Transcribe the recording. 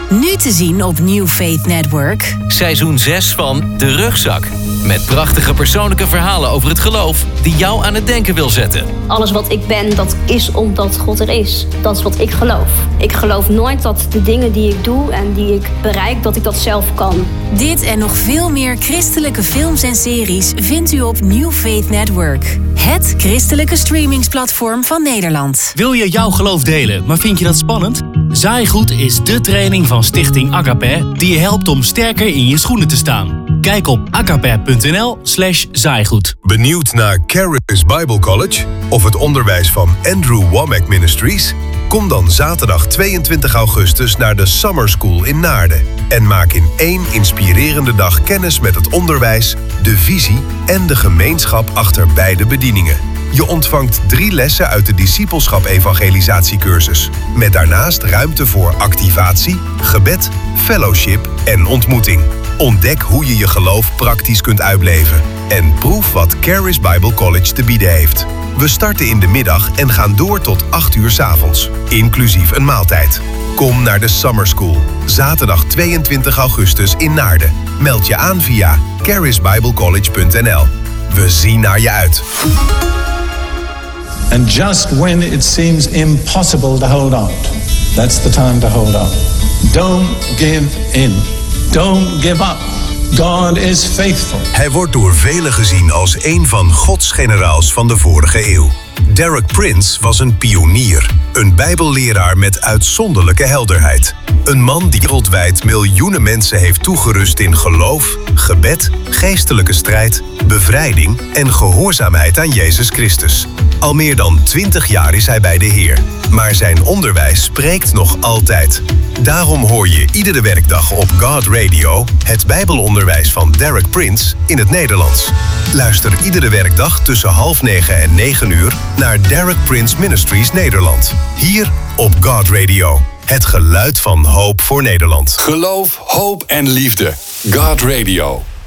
Nu te zien op New Faith Network. Seizoen 6 van De Rugzak. Met prachtige persoonlijke verhalen over het geloof die jou aan het denken wil zetten. Alles wat ik ben, dat is omdat God er is. Dat is wat ik geloof. Ik geloof nooit dat de dingen die ik doe en die ik bereik, dat ik dat zelf kan. Dit en nog veel meer christelijke films en series vindt u op New Faith Network. Het christelijke streamingsplatform van Nederland. Wil je jouw geloof delen, maar vind je dat spannend? Zaaigoed is dé training van Stichting Agape die je helpt om sterker in je schoenen te staan. Kijk op agape.nl/zaaigoed. Benieuwd naar Charis Bible College of het onderwijs van Andrew Wommack Ministries? Kom dan zaterdag 22 augustus naar de Summer School in Naarden. En maak in 1 inspirerende dag kennis met het onderwijs, de visie en de gemeenschap achter beide bedieningen. Je ontvangt 3 lessen uit de discipelschap-evangelisatiecursus. Met daarnaast ruimte voor activatie, gebed, fellowship en ontmoeting. Ontdek hoe je je geloof praktisch kunt uitleven. En proef wat Charis Bible College te bieden heeft. We starten in de middag en gaan door tot 8 uur 's avonds. Inclusief een maaltijd. Kom naar de Summer School. Zaterdag 22 augustus in Naarden. Meld je aan via charisbiblecollege.nl. We zien naar je uit. And just when it seems impossible to hold on, that's the time to hold on. Don't give in. Don't give up. God is faithful. Hij wordt door velen gezien als een van Gods generaals van de vorige eeuw. Derek Prince was een pionier, een bijbelleraar met uitzonderlijke helderheid. Een man die wereldwijd miljoenen mensen heeft toegerust in geloof, gebed, geestelijke strijd, bevrijding en gehoorzaamheid aan Jezus Christus. Al meer dan 20 jaar is hij bij de Heer, maar zijn onderwijs spreekt nog altijd. Daarom hoor je iedere werkdag op God Radio het Bijbelonderwijs van Derek Prince in het Nederlands. Luister iedere werkdag tussen 8:30 en 9 uur naar Derek Prince Ministries Nederland. Hier op God Radio. Het geluid van hoop voor Nederland. Geloof, hoop en liefde. God Radio.